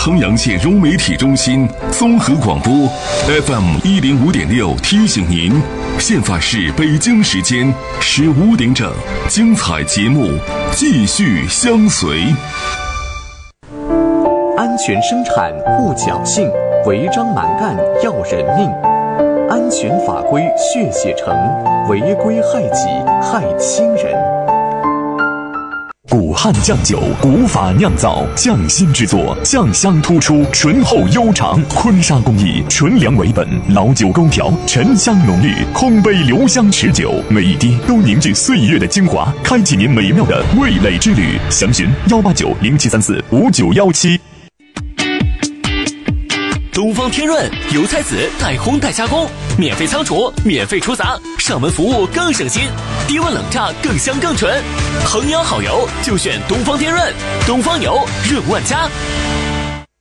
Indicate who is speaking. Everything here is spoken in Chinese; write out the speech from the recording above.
Speaker 1: 衡阳县融媒体中心综合广播 FM105.6提醒您，现在是北京时间15点整，精彩节目继续相随。
Speaker 2: 安全生产勿侥幸，违章蛮干要人命。安全法规血写成，违规害己害亲人。
Speaker 3: 古汉酱酒，古法酿造，匠心制作，酱香突出，醇厚悠长。坤沙工艺，纯粮为本，老酒勾调，沉香浓郁，空杯留香持久，每一滴都凝聚岁月的精华，开启您美妙的味蕾之旅。详询18907345917。
Speaker 4: 东方天润油菜籽带烘带加工，免费仓储，免费出杂，上门服务更省心，低温冷榨更香更纯。衡阳好油就选东方天润，东方油润万家。